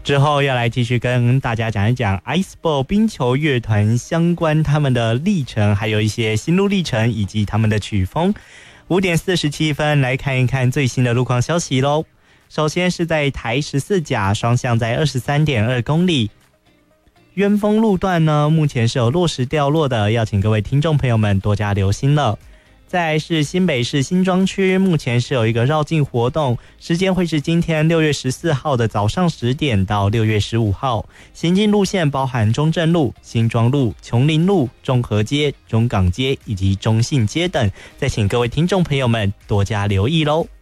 之后要来继续跟大家讲一讲 Iceball 冰球乐团相关他们的历程，还有一些心路历程以及他们的曲风。5点47分来看一看最新的路况消息咯。首先是在台14甲双向在 23.2 公里渊峰路段呢，目前是有落石掉落的，要请各位听众朋友们多加留心了。再来是新北市新庄区，目前是有一个绕境活动，时间会是今天6月14号的早上10点到6月15号，行进路线包含中正路、新庄路、琼林路、中和街、中港街以及中信街等，再请各位听众朋友们多加留意咯。